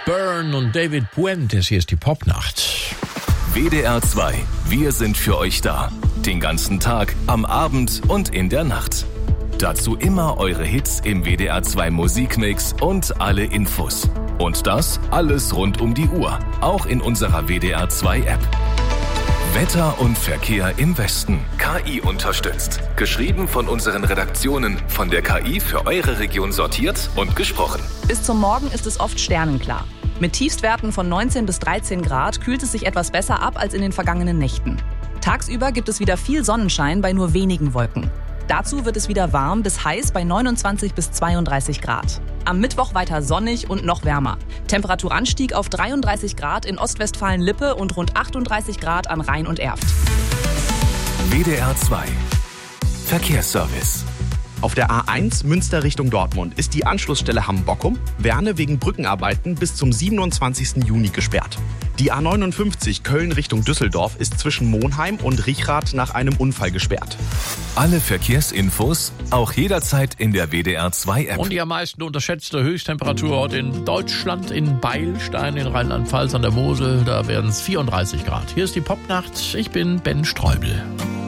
Byrne und David Puentes. Hier ist die Popnacht. WDR 2. Wir sind für euch da. Den ganzen Tag, am Abend und in der Nacht. Dazu immer eure Hits im WDR 2 Musikmix und alle Infos. Und das alles rund um die Uhr. Auch in unserer WDR 2 App. Wetter und Verkehr im Westen. KI unterstützt. Geschrieben von unseren Redaktionen. Von der KI für eure Region sortiert und gesprochen. Bis zum Morgen ist es oft sternenklar. Mit Tiefstwerten von 19 bis 13 Grad kühlt es sich etwas besser ab als in den vergangenen Nächten. Tagsüber gibt es wieder viel Sonnenschein bei nur wenigen Wolken. Dazu wird es wieder warm bis heiß bei 29 bis 32 Grad. Am Mittwoch weiter sonnig und noch wärmer. Temperaturanstieg auf 33 Grad in Ostwestfalen-Lippe und rund 38 Grad an Rhein und Erft. WDR 2 Verkehrsservice. Auf der A1 Münster Richtung Dortmund ist die Anschlussstelle Hamm-Bockum-Werne wegen Brückenarbeiten bis zum 27. Juni gesperrt. Die A59 Köln Richtung Düsseldorf ist zwischen Monheim und Richrath nach einem Unfall gesperrt. Alle Verkehrsinfos auch jederzeit in der WDR 2 App. Und die am meisten unterschätzte Höchsttemperatur in Deutschland, in Beilstein, in Rheinland-Pfalz an der Mosel. Da werden es 34 Grad. Hier ist die Popnacht. Ich bin Ben Streubel.